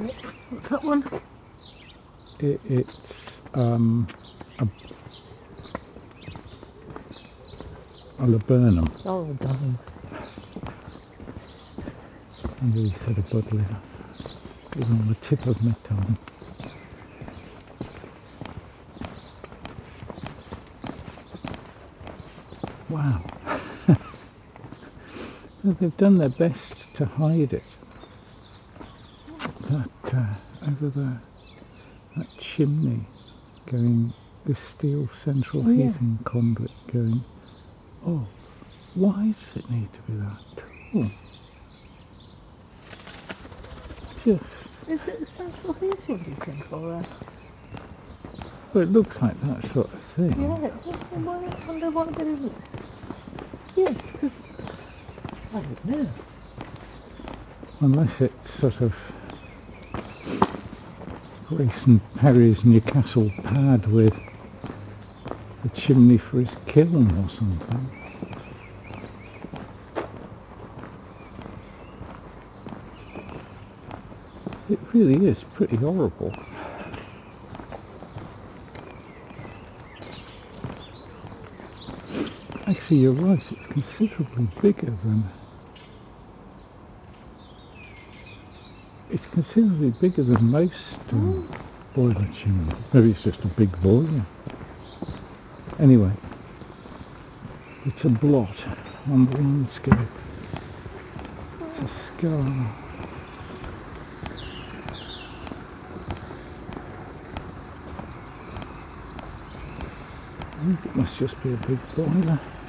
What's that one? It's a laburnum. Oh, darling. And he said a budliver. Even on the tip of my tongue. Wow. They've done their best to hide it. That over there, that chimney going, the steel central heating conduit going. Oh, why does it need to be that tall? Just. Is it the central heating, do you think, or? Well, it looks like that sort of thing. Yeah, I wonder what it is. Yes, because I don't know. Unless it's sort of Grayson Perry's Newcastle pad with a chimney for his kiln or something. It really is pretty horrible. Actually, you're right, it's considerably bigger than... It's considerably bigger than most boiler chimneys. Maybe it's just a big boiler. Anyway, it's a blot on the landscape. It's a scar. I think it must just be a big boiler.